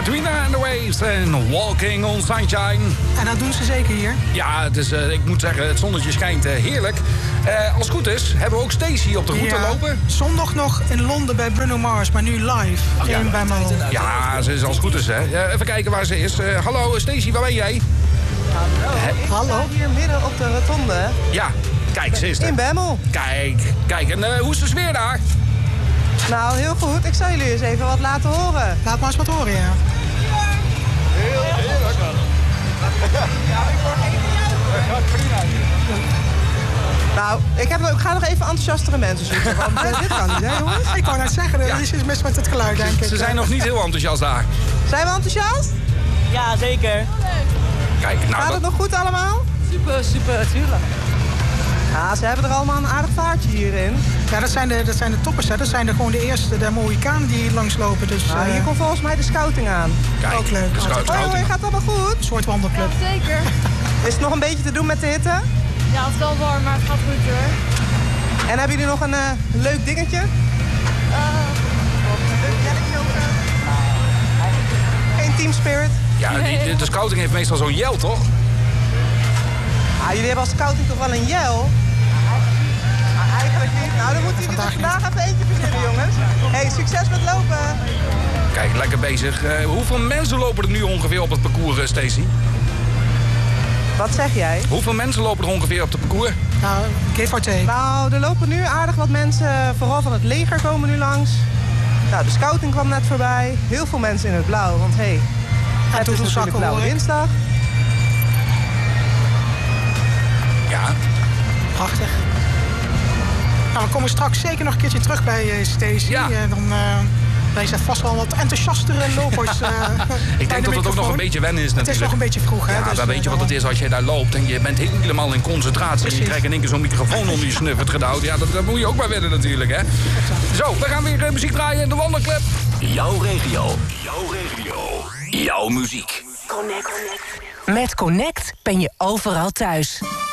Katrina and the Waves en Walking on Sunshine. En dat doen ze zeker hier. Ja, het is, ik moet zeggen, het zonnetje schijnt heerlijk. Als het goed is, hebben we ook Stacey op de route lopen. Zondag nog in Londen bij Bruno Mars, maar nu live in Bemmel. Ja, ze is als het goed is, hè. Even kijken waar ze is. Hallo, Stacey, waar ben jij? Hallo. Hier midden op de rotonde. Ja, kijk, ze is er. In Bemmel. Kijk. En hoe is de sfeer daar? Nou, heel goed. Ik zal jullie eens even wat laten horen. Laat maar eens wat horen, ja. Heel heerlijk. Nou, ik ga nog even enthousiastere mensen zoeken. Want dit kan niet, hè jongens? Ik wou net zeggen, er is iets mis met het geluid, denk ik. Ze zijn nog niet heel enthousiast daar. Zijn we enthousiast? Ja, zeker. Kijk, nou, gaat het nog goed allemaal? Super, tuurlijk. Ja, ze hebben er allemaal een aardig vaartje hierin. Ja, dat zijn de toppers, hè. Dat zijn gewoon de eerste, de Mohikanen die hier langslopen. Dus, hier komt volgens mij de scouting aan. Kijk, ook leuk. De scouting. Gaat allemaal goed? Een soort wandelclub. Ja, zeker. Is het nog een beetje te doen met de hitte? Ja, het is wel warm, maar het gaat goed hoor. En hebben jullie nog een leuk dingetje? Geen team spirit? Ja, de scouting heeft meestal zo'n jel, toch? Ah, jullie hebben als scouting toch wel een jel? Eigenlijk niet. Nou, dan moeten jullie er vandaag even eentje verzinnen, jongens. Hey, succes met lopen. Kijk, lekker bezig. Hoeveel mensen lopen er nu ongeveer op het parcours, Stacey? Wat zeg jij? Hoeveel mensen lopen er ongeveer op het parcours? Nou, give or take. Nou, er lopen nu aardig wat mensen, vooral van het leger komen nu langs. Nou, de scouting kwam net voorbij. Heel veel mensen in het blauw, want het is natuurlijk Blauwe Dinsdag. Ja. Prachtig. Nou, we komen straks zeker nog een keertje terug bij Stacey. Ja. Dan zijn vast wel wat enthousiastere lopers. Ik denk dat het ook nog een beetje wennen is natuurlijk. Het is nog een beetje vroeg, hè? Ja, dus, dan weet je wat het is als je daar loopt en je bent helemaal in concentratie. Precies. En je krijgt in één keer zo'n microfoon onder je snuffert gedouwd. Ja, dat moet je ook maar wennen natuurlijk, hè. Zo, we gaan weer muziek draaien in de Wandelclub. Jouw regio. Jouw muziek. Connect. Met Connect ben je overal thuis.